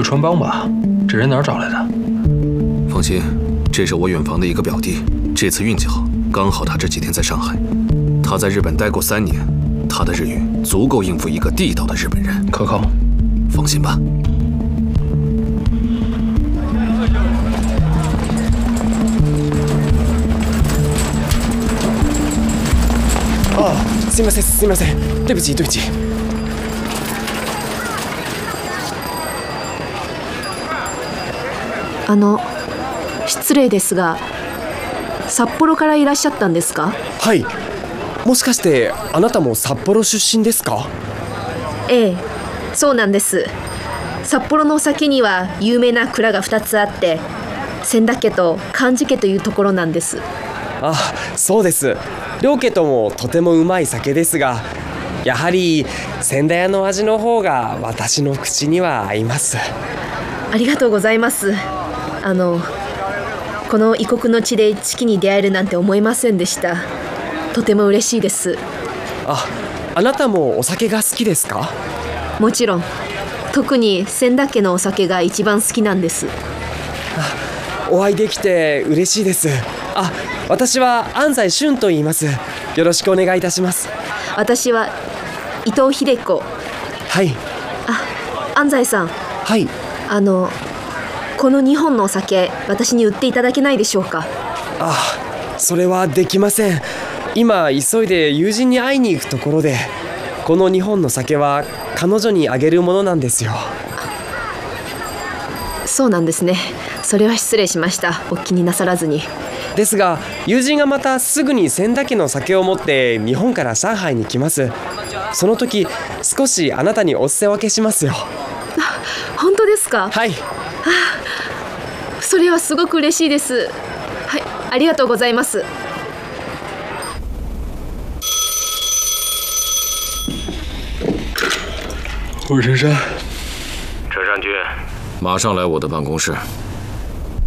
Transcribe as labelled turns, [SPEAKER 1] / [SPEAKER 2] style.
[SPEAKER 1] 穿帮吧？这人哪儿找来的？
[SPEAKER 2] 放心，这是我远房的一个表弟，这次运气好，刚好他这几天在上海。他在日本待过3年，他的日语足够应付一个地道的日本人。
[SPEAKER 1] 可靠吗？
[SPEAKER 2] 放心吧。
[SPEAKER 3] あ、すいませんすいません，对不起对不起。
[SPEAKER 4] 失礼ですが、札幌からいらっしゃったんですか？
[SPEAKER 3] はい。もしかしてあなたも札幌出身ですか？
[SPEAKER 4] ええ、そうなんです。札幌のお酒には有名な蔵が2つあって、千田家と寒寺家というところなんです。
[SPEAKER 3] あ、そうです。両家ともとてもうまい酒ですが、やはり千田屋の味の方が私の口には合います。
[SPEAKER 4] ありがとうございます。この異国の地でチキに出会えるなんて思いませんでした。とても嬉しいです。
[SPEAKER 3] あなたもお酒が好きですか？
[SPEAKER 4] もちろん。特に千田家のお酒が一番好きなんです。
[SPEAKER 3] お会いできて嬉しいです。私は安西俊と言います。よろしくお願いいたします。
[SPEAKER 4] 私は伊藤秀子。
[SPEAKER 3] はい。
[SPEAKER 4] 安西さん。
[SPEAKER 3] はい。
[SPEAKER 4] この2本のお酒、私に売っていただけないでしょうか？
[SPEAKER 3] それはできません。今急いで友人に会いに行くところで、この2本の酒は彼女にあげるものなんですよ。
[SPEAKER 4] そうなんですね。それは失礼しました。お気になさらずに。
[SPEAKER 3] ですが、友人がまたすぐに千田家の酒を持って日本から上海に来ます。その時少しあなたにお裾分けしますよ。
[SPEAKER 4] 本当ですか？
[SPEAKER 3] はい。
[SPEAKER 4] それはすごく嬉しいです。はい、ありがとうございます。
[SPEAKER 1] 我是陈山。
[SPEAKER 2] 陈善君，马上来我的办公室。